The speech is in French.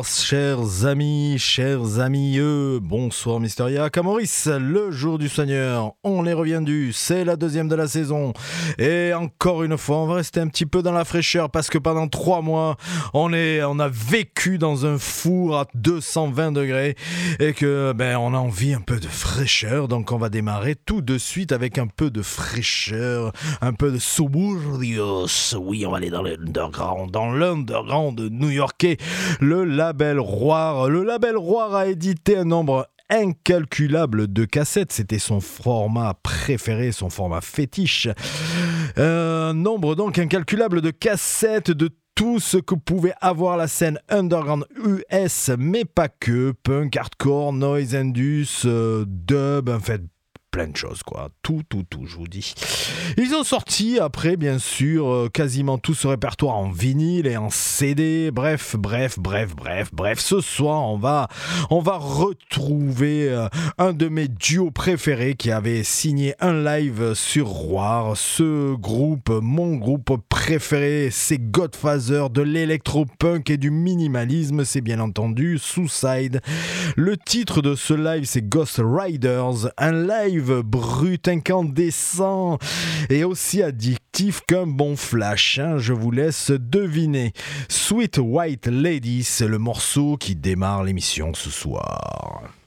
Chers amis, bonsoir Mysteria Maurice, le jour du Seigneur, on est reviendu, c'est la deuxième de la saison, et encore une fois, on va rester un petit peu dans la fraîcheur, parce que pendant 3 mois, on a vécu dans un four à 220 degrés, et que, on a envie un peu de fraîcheur, donc on va démarrer tout de suite avec un peu de fraîcheur, un peu de Suburbios, oui, on va aller dans l'underground new-yorkais, le label Roir a édité un nombre incalculable de cassettes, c'était son format préféré, son format fétiche. Un nombre donc incalculable de cassettes de tout ce que pouvait avoir la scène underground US, mais pas que, punk, hardcore, noise, indus, dub, en fait plein de choses, quoi. Tout, je vous dis. Ils ont sorti, après, bien sûr, quasiment tout ce répertoire en vinyle et en CD. Bref. Ce soir, on va retrouver un de mes duos préférés qui avait signé un live sur Roir. Ce groupe, mon groupe préféré, c'est Godfather de l'électropunk et du minimalisme. C'est bien entendu Suicide. Le titre de ce live, c'est Ghost Riders. Un live brut, incandescent et aussi addictif qu'un bon flash, hein, je vous laisse deviner. Sweet White Lady, c'est le morceau qui démarre l'émission ce soir.